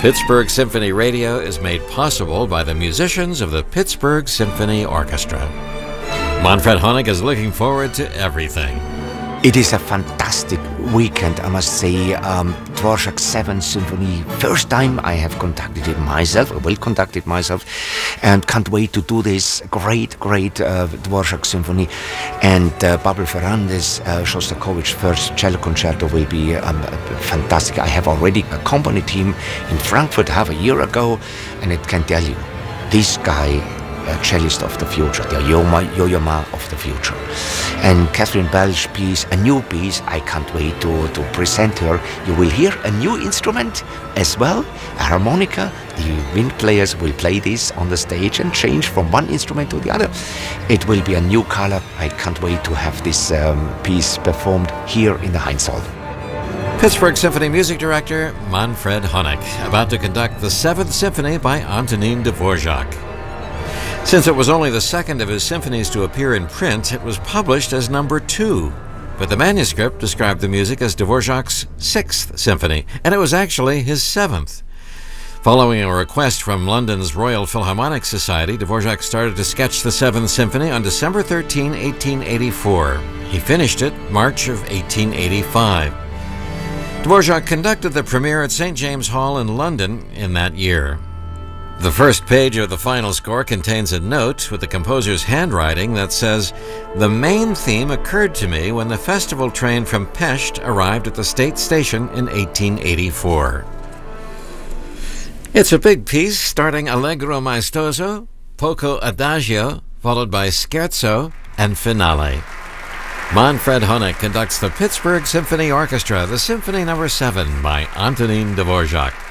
Pittsburgh Symphony Radio is made possible by the musicians of the Pittsburgh Symphony Orchestra. Manfred Honig is looking forward to everything. It is a fantastic weekend, I must say. Dvorak 7th Symphony, first time I have conducted it myself, I will conduct it myself, and can't wait to do this great Dvorak Symphony. And Pavel Ferrandis, Shostakovich first cello concerto will be fantastic. I have already accompanied him in Frankfurt half a year ago, and it can tell you, this guy, cellist of the future, the Yo-Yo Ma of the future. And Catherine Bell's piece, a new piece, I can't wait to present her. You will hear a new instrument as well, a harmonica. The wind players will play this on the stage and change from one instrument to the other. It will be a new color. I can't wait to have this piece performed here in the Heinz Hall. Pittsburgh Symphony Music Director Manfred Honig, about to conduct the 7th Symphony by Antonin Dvorak. Since it was only the second of his symphonies to appear in print, it was published as number 2. But the manuscript described the music as Dvorak's 6th Symphony, and it was actually his 7th. Following a request from London's Royal Philharmonic Society, Dvorak started to sketch the 7th Symphony on December 13, 1884. He finished it March of 1885. Dvorak conducted the premiere at St. James Hall in London in that year. The first page of the final score contains a note with the composer's handwriting that says, "The main theme occurred to me when the festival train from Pest arrived at the state station in 1884. It's a big piece starting Allegro maestoso, poco adagio, followed by scherzo and finale. Manfred Honig conducts the Pittsburgh Symphony Orchestra, the Symphony No. 7 by Antonin Dvorak.